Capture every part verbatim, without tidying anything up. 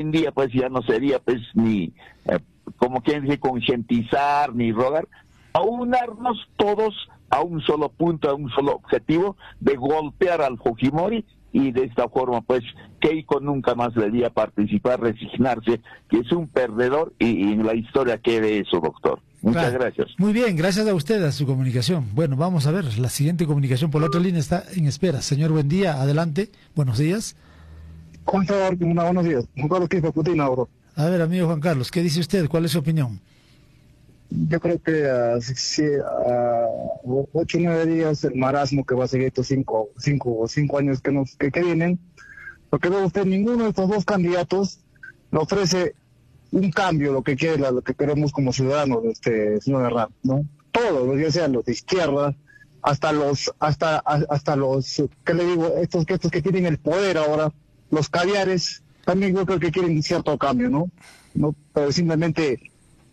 en día pues ya no sería pues ni, eh, como quien dice, concientizar ni rogar, aunarnos todos a un solo punto, a un solo objetivo de golpear al Fujimori, y de esta forma pues Keiko nunca más debía participar, resignarse, que es un perdedor, y, y en la historia quede eso, doctor. Muchas claro. gracias. Muy bien, gracias a usted, a su comunicación. Bueno, vamos a ver, la siguiente comunicación por la otra línea está en espera. Señor, buen día, adelante, buenos días. Juan Carlos, buenos días. Juan Carlos Quispe Putina, bro. A ver, amigo Juan Carlos, ¿qué dice usted? ¿Cuál es su opinión? Yo creo que a si, uh, ocho o nueve días el marasmo que va a seguir estos cinco, cinco, cinco años que, nos, que, que vienen, porque veo usted, ninguno de estos dos candidatos le ofrece un cambio, lo que quiere, lo que queremos como ciudadanos, este señor Herrán, ¿no? Todos, ya sean los de izquierda, hasta los, hasta, hasta los, ¿qué le digo? Estos, estos que tienen el poder ahora, los caviares, también yo creo que quieren cierto cambio, ¿no? No, pero simplemente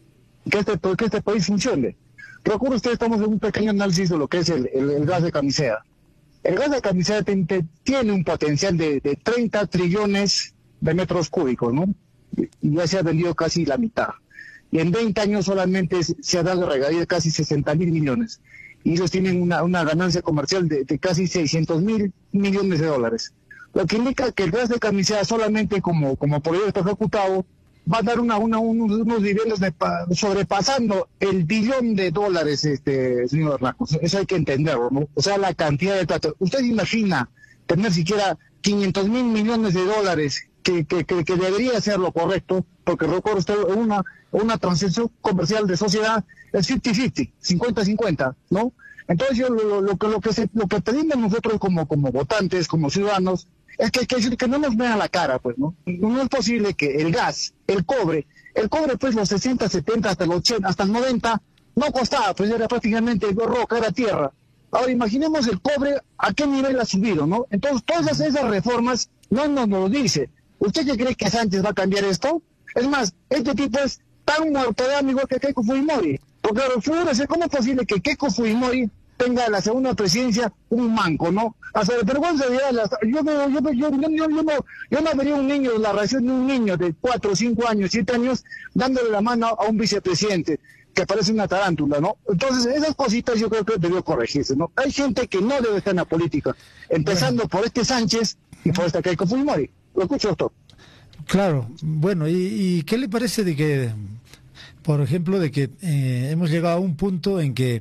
que este, que este país funcione. Recuerda usted, estamos en un pequeño análisis de lo que es el, el, el gas de camisea. El gas de camisea te, te, tiene un potencial de, de treinta trillones de metros cúbicos, ¿no? Y, y ya se ha vendido casi la mitad. Y en veinte años solamente se ha dado regalía de casi sesenta mil millones. Y ellos tienen una, una ganancia comercial de, de casi seiscientos mil millones de dólares. Lo que indica que el gas de camisea solamente como, como proyecto ejecutado va a dar una, una, unos, unos dividendos de, sobrepasando el billón de dólares, este señor Hernacos. Eso hay que entenderlo, ¿no? O sea, la cantidad de plata. ¿Usted imagina tener siquiera quinientos mil millones de dólares, que, que, que, que debería ser lo correcto? Porque recuerda usted, una, una transacción comercial de sociedad es cincuenta cincuenta, cincuenta cincuenta, ¿no? Entonces yo lo, lo, que, lo, que, se, lo que pedimos nosotros como, como votantes, como ciudadanos, es que, que, que no nos vean la cara, pues, ¿no? No es posible que el gas, el cobre, el cobre, pues, los sesenta, setenta, hasta los ochenta, hasta el noventa, no costaba, pues, era prácticamente roca, era tierra. Ahora, imaginemos el cobre, a qué nivel ha subido, ¿no? Entonces, todas esas reformas no nos lo dice. ¿Usted qué cree que Sánchez va a cambiar esto? Es más, este tipo es tan muerto de amigo que Keiko Fujimori. Porque, fíjese, ¿cómo es posible que Keiko Fujimori tenga la segunda presidencia un manco, ¿no? Hasta de vergüenza de yo, yo, yo, yo, yo, yo, no, yo no vería un niño, la reacción de un niño de cuatro, cinco años, siete años, dándole la mano a un vicepresidente que parece una tarántula, ¿no? Entonces, esas cositas yo creo que debió corregirse, ¿no? Hay gente que no debe estar en la política, empezando bueno. por este Sánchez y por esta Keiko Fujimori. Lo escucho, doctor. Claro, bueno, ¿y, y qué le parece de que, por ejemplo, de que eh, hemos llegado a un punto en que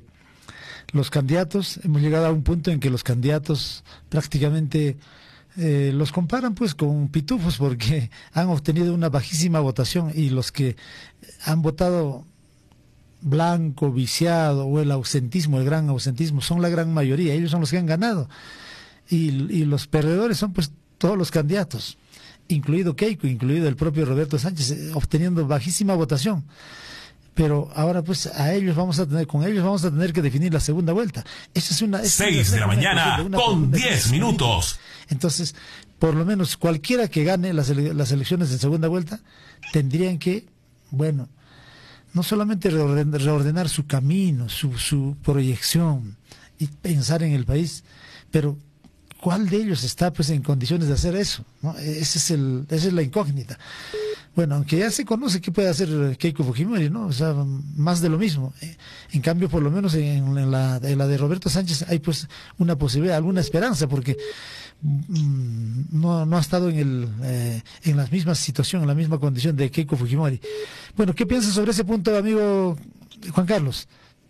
los candidatos, hemos llegado a un punto en que los candidatos prácticamente eh, los comparan pues con pitufos, porque han obtenido una bajísima votación, y los que han votado blanco, viciado, o el ausentismo, el gran ausentismo, son la gran mayoría, ellos son los que han ganado, y, y los perdedores son pues todos los candidatos, incluido Keiko, incluido el propio Roberto Sánchez, obteniendo bajísima votación. Pero ahora pues a ellos vamos a tener, con ellos vamos a tener que definir la segunda vuelta. Eso es una... Seis de la mañana con diez minutos. Entonces, por lo menos cualquiera que gane las, ele las elecciones de segunda vuelta, tendrían que, bueno, no solamente reordenar, reordenar su camino, su, su proyección y pensar en el país, pero ¿cuál de ellos está pues en condiciones de hacer eso? ¿No? Ese es el, esa es la incógnita. Bueno, aunque ya se conoce qué puede hacer Keiko Fujimori, ¿no? O sea, más de lo mismo. En cambio, por lo menos en, en, la, en la de Roberto Sánchez hay pues una posibilidad, alguna esperanza, porque mmm, no, no ha estado en, el, eh, en la misma situación, en la misma condición de Keiko Fujimori. Bueno, ¿qué piensas sobre ese punto, amigo Juan Carlos?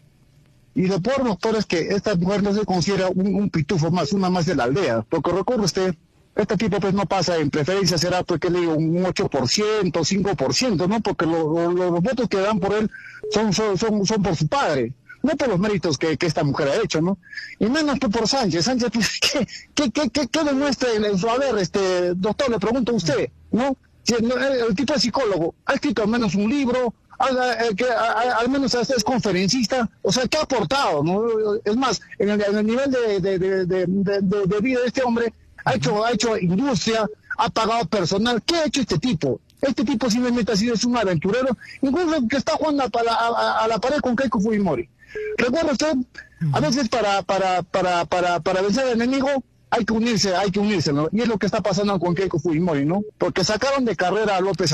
Y lo peor, doctor, es que esta mujer no se considera un, un pitufo más, una más de la aldea. Porque recuerde usted, este tipo pues no pasa en preferencia, será pues que le digo un ocho por ciento, cinco por ciento, ¿no? Porque lo, lo, los votos que dan por él son, son, son, son por su padre, no por los méritos que, que esta mujer ha hecho, ¿no? Y menos que por Sánchez. Sánchez, pues, ¿qué, qué, qué, qué, qué demuestra en su haber, este, doctor? Le pregunto a usted, ¿no? Si el, el tipo es psicólogo, ha escrito al menos un libro, al, que, a, al menos es conferencista, o sea, ¿qué ha aportado, no? Es más, en el, en el nivel de, de, de, de, de, de vida de este hombre, ha hecho, ha hecho industria, ha pagado personal. ¿Qué ha hecho este tipo? Este tipo simplemente ha sido es un aventurero, incluso que está jugando a, a, a, a la pared con Keiko Fujimori. Recuerda usted, a veces para, para, para, para, para vencer al enemigo hay que unirse, hay que unirse, ¿no? Y es lo que está pasando con Keiko Fujimori, ¿no? Porque sacaron de carrera a López